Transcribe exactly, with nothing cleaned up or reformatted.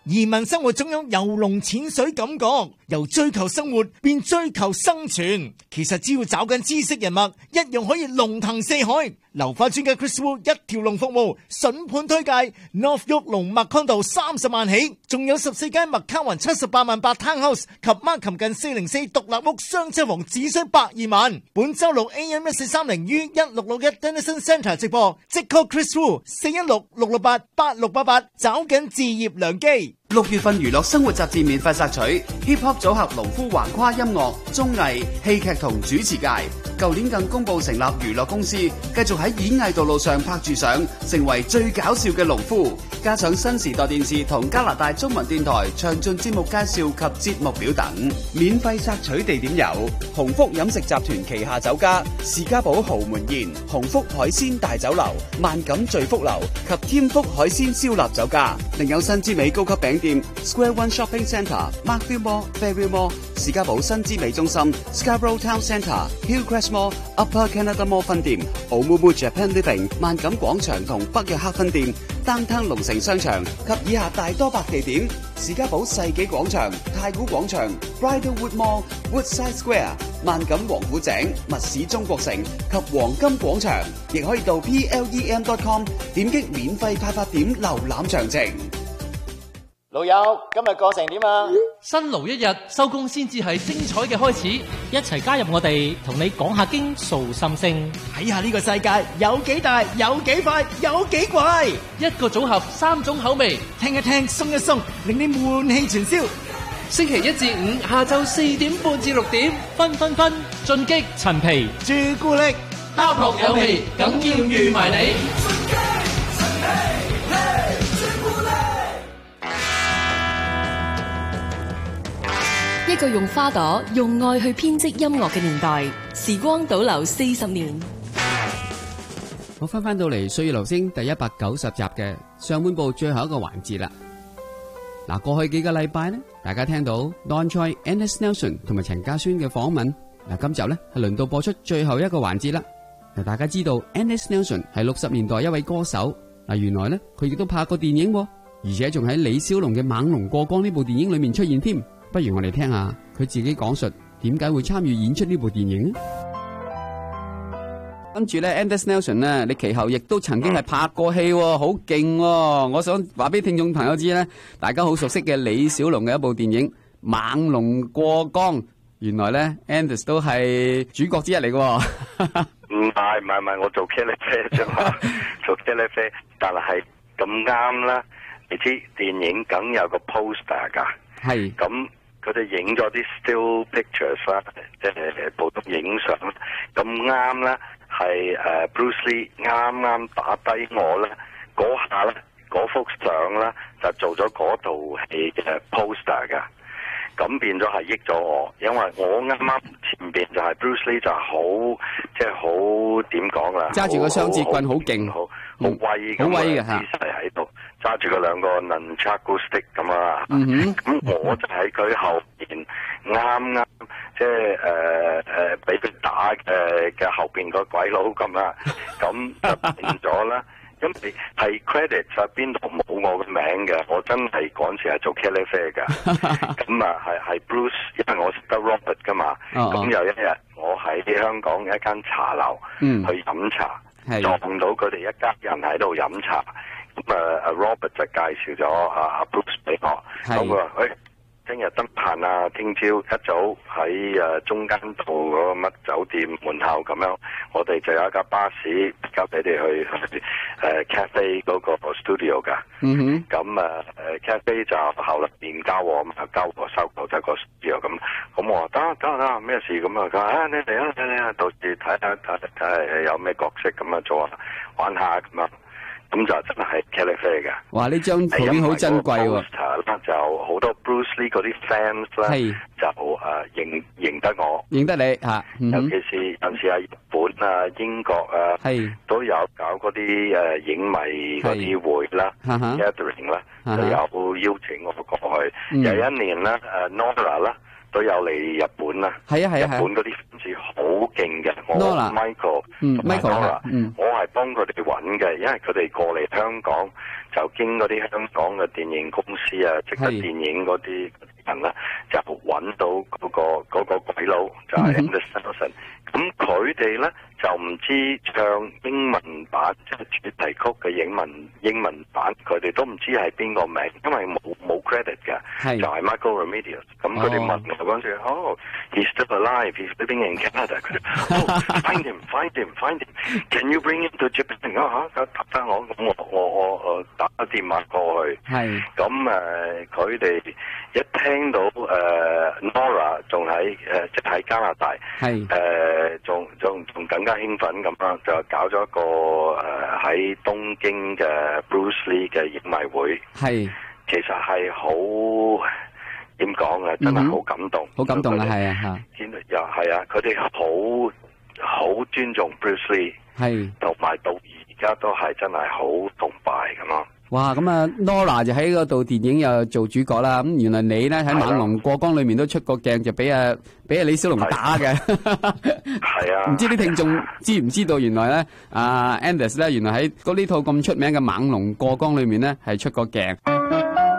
移民生活總有游龍潛水感覺，由追求生活變追求生存。其實只要找緊知識人脈，一樣可以龍騰四海。樓花專家 Chris Wu 一條龍服務，筍盤推介 North York 龍麥康道三十萬起，仲有十四間麥卡雲七十八萬八 Townhouse 及 Markham 近四零四獨立屋雙車房，只需百二萬。本周六 A M 一四三零於一六六一 Denison Centre 直播，即 call Chris Wu 四一六六六八八六八八，找緊置業良機。 六月份娛樂生活雜誌免費索取 Hip Hop 組合農夫橫跨音樂、綜藝、戲劇同主持界。舊年更公佈成立娛樂公司，繼續喺演藝道路上拍住上，成為最搞笑嘅農夫。加上新時代電視同加拿大中文電台詳盡節目介紹及節目表等。免費索取地點有鴻福飲食集團旗下酒家士嘉堡豪門宴、鴻福海鮮大酒樓、萬錦聚福樓及添福海鮮燒臘酒家。另有新之美高級餅店 Square One Shopping Centre、Markville Mall、Fairview Mall、士嘉堡新之美中心、Scarborough Town Centre、Hillcrest Mall、Upper Canada Mall 分店、Oumuamua Japan Living、萬錦廣場同北約克分店、Downtown 龍城商場及以下大多百地點。士嘉堡世紀廣場、太古廣場、Bridlewood Mall、Woodside Square、萬錦王府井、密市中國城及黃金廣場，亦可以到 P L E M dot com 點擊免費派發點瀏覽詳情。 老友，今日過成點啊？ 辛勞一日，收工先至係精彩嘅開始。一齊加入我哋，同你講下經，訴心聲， 睇下呢個世界有幾大，有幾快，有幾怪。 一個組合，三種口味， 聽一聽，鬆一鬆，令你悶氣全消。 星期一至五下晝四點半至六點，分分分進擊陳皮朱古力， 包撲有味，梗要預埋你。 一個用花朵、用愛去編織音樂嘅年代，時光倒流四十年。 我翻翻到嚟《歲月留聲》第一百九十集嘅上半部最後一個環節啦。嗱，過去幾個禮拜呢，大家聽到 Don Choi、Anders Nelson 同埋陳家孫嘅訪問。嗱，今集呢係輪到播出最後一個環節啦。嗱，大家知道 Anders Nelson 係六十年代一位歌手。嗱，原來呢佢亦都拍過電影，而且仲喺李小龍嘅《猛龍過江》呢部電影裏面出現添。不如我哋聽下佢自己講述點解會參與演出呢部電影呢？跟住咧 Anders Nelson 咧，你其後亦都曾經係拍過戲，好勁喎！我想話俾聽眾朋友知咧，大家好熟悉嘅李小龍嘅一部電影《猛龍過江》，原來咧 Anders 都係主角之一嚟嘅。 唔係唔係唔係，我做茄喱啡啫嘛，做茄喱啡，但係咁啱啦。你知電影梗有個 poster 噶， 係咁。佢哋影咗啲 still pictures 啦，即係普通影相。咁啱咧，係誒 Bruce Lee 啱啱打低我咧，嗰下咧，嗰幅相咧就做咗嗰套戲嘅 poster 㗎。咁變咗係益咗我，因為我啱啱前邊就係 Bruce Lee 就好，即係好點講啦， 揸住個雙節棍好勁， 好好威咁嘅姿勢喺度，揸住個兩個 nunchaku stick 咁啊，咁我就喺佢後邊啱啱即係誒誒俾佢打誒嘅後邊個鬼佬咁啦，咁就變咗啦。因為係 credit 就邊度冇我嘅名嘅，我真係嗰陣時係做茄喱啡嘅，咁啊係係 Bruce，因為我識得 Robert 噶嘛，咁、哦哦、有一日我喺香港一間茶樓、嗯、去飲茶，撞到佢哋一家人喺度飲茶，咁啊阿 Robert 就介紹咗阿阿 Bruce 俾我，咁佢話喂，聽日得閒啊，聽朝一早喺誒中間道嗰個乜酒店門口咁樣，我哋就有一架巴士交俾你去去誒 cafe 嗰個 studio 噶。嗯哼。咁啊誒 cafe 就後嚟面交我，咁啊交我收購就個 studio 咁。咁我話得得得，咩事咁啊？佢話啊你嚟啊你啊，到時睇下睇睇下有咩角色咁啊做下玩下咁啊。咁就真係茄喱啡嘅。哇！呢張圖片好珍貴喎。就好多 Bruce Lee 嗰啲 fans 咧，就誒認認得我，認得你嚇。尤其是有時喺日本啊、英國啊，都有搞嗰啲誒影迷嗰啲會啦 ，gathering 啦，就有邀請我過去。有一年咧，誒 Nora 啦都有嚟日本啦。係啊係啊係。日本嗰啲 fans 好勁嘅。我 Nora Michael 嗯同埋 Michael， Nora， 嗯我係幫佢哋揾嘅，因為佢哋過嚟香港就經嗰啲香港嘅電影公司啊，即係電影嗰啲人啦，就揾到嗰個嗰個鬼佬就係 Anders Nelson。咁佢哋咧就唔知唱英文版，即係主題曲嘅英文英文版，佢哋都唔知係邊個名，因為冇冇 credit 嘅，就係 Michael Remedios。咁佢哋問我嗰陣時，哦 ，he's still alive, he's living in Canada。佢哋哦 ，find him, find him, find him. Can you bring him to Japan？ 啊嚇，答翻我，咁我我我我打個電話過去。 係。 咁誒，佢哋一聽到誒 Nora 仲喺誒即係喺加拿大。 係。 誒。誒，仲仲仲更加興奮咁啦，就搞咗一個誒喺東京嘅 Bruce Lee 嘅影迷會。係，其實係好點講啊，真係好感動，好感動啊，係啊嚇。見到又係啊，佢哋好好尊重 Bruce Lee，係，同埋到而家都係真係好崇拜咁咯。 哇！咁啊 ，Nora 就喺嗰度電影又做主角啦。咁原來你咧喺《猛龍過江》裏面都出過鏡，就俾阿俾阿李小龍打嘅。係啊！唔知啲聽眾知唔知道，原來咧阿 Anders 咧，原來喺嗰呢套咁出名嘅《猛龍過江》裏面咧係出過鏡。